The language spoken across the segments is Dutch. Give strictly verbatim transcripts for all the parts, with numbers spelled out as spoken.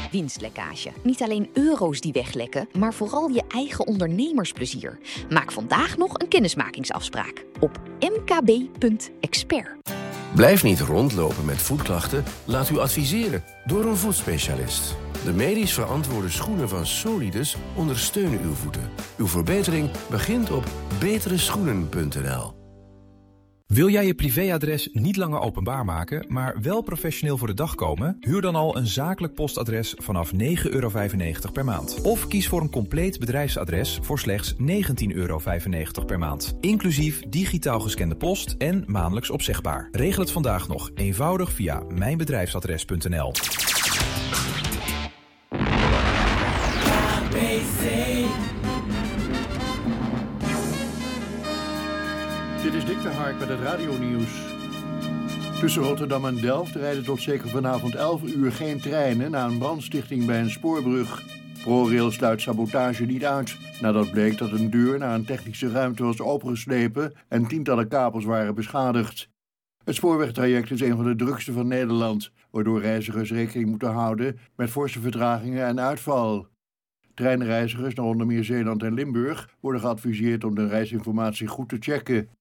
winstlekkage. Niet alleen euro's die weglekken, maar vooral je eigen ondernemersplezier. Maak vandaag nog een kennismakingsafspraak op m k b punt expert. Blijf niet rondlopen met voetklachten. Laat u adviseren door een voetspecialist. De medisch verantwoorde schoenen van Solidus ondersteunen uw voeten. Uw verbetering begint op betere schoenen punt n l. Wil jij je privéadres niet langer openbaar maken, maar wel professioneel voor de dag komen? Huur dan al een zakelijk postadres vanaf negen euro vijfennegentig per maand. Of kies voor een compleet bedrijfsadres voor slechts negentien euro vijfennegentig per maand. Inclusief digitaal gescande post en maandelijks opzegbaar. Regel het vandaag nog eenvoudig via mijnbedrijfsadres punt n l. Dit is Dick de Hark met het radionieuws. Tussen Rotterdam en Delft rijden tot zeker vanavond elf uur geen treinen na een brandstichting bij een spoorbrug. ProRail sluit sabotage niet uit, nadat bleek dat een deur naar een technische ruimte was opengeslepen en tientallen kabels waren beschadigd. Het spoorwegtraject is een van de drukste van Nederland, waardoor reizigers rekening moeten houden met forse vertragingen en uitval. Treinreizigers naar onder meer Zeeland en Limburg worden geadviseerd om de reisinformatie goed te checken.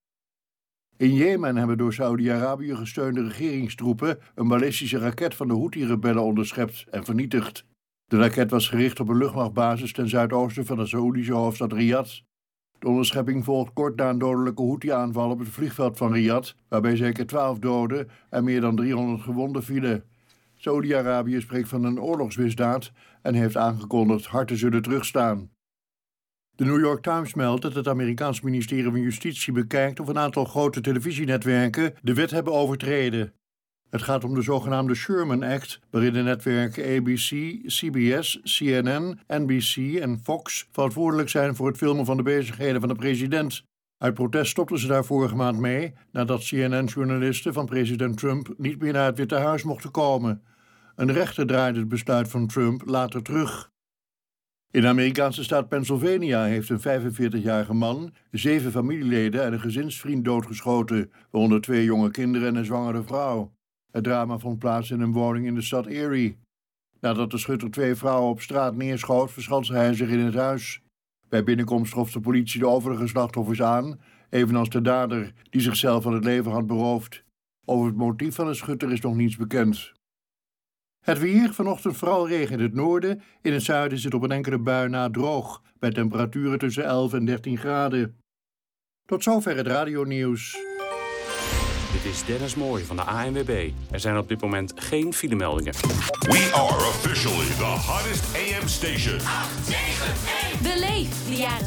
In Jemen hebben door Saudi-Arabië gesteunde regeringstroepen een ballistische raket van de Houthi-rebellen onderschept en vernietigd. De raket was gericht op een luchtmachtbasis ten zuidoosten van de Saoedische hoofdstad Riyadh. De onderschepping volgt kort na een dodelijke Houthi-aanval op het vliegveld van Riyadh, waarbij zeker twaalf doden en meer dan driehonderd gewonden vielen. Saudi-Arabië spreekt van een oorlogsmisdaad en heeft aangekondigd hard te zullen terugstaan. De New York Times meldt dat het Amerikaans ministerie van Justitie bekijkt of een aantal grote televisienetwerken de wet hebben overtreden. Het gaat om de zogenaamde Sherman Act, waarin de netwerken A B C, C B S, C N N, N B C en Fox verantwoordelijk zijn voor het filmen van de bezigheden van de president. Uit protest stopten ze daar vorige maand mee, nadat C N N-journalisten van president Trump niet meer naar het Witte Huis mochten komen. Een rechter draaide het besluit van Trump later terug. In de Amerikaanse staat Pennsylvania heeft een vijfenveertigjarige man zeven familieleden en een gezinsvriend doodgeschoten, waaronder twee jonge kinderen en een zwangere vrouw. Het drama vond plaats in een woning in de stad Erie. Nadat de schutter twee vrouwen op straat neerschoot, verschanste hij zich in het huis. Bij binnenkomst trof de politie de overige slachtoffers aan, evenals de dader die zichzelf van het leven had beroofd. Over het motief van de schutter is nog niets bekend. Het weer, vanochtend vooral regen in het noorden. In het zuiden is het op een enkele bui na droog, bij temperaturen tussen elf en dertien graden. Tot zover het radionieuws. Dit is Dennis Mooij van de A N W B. Er zijn op dit moment geen filemeldingen. We are officially the hottest A M station. acht negen één. Beleef de jaren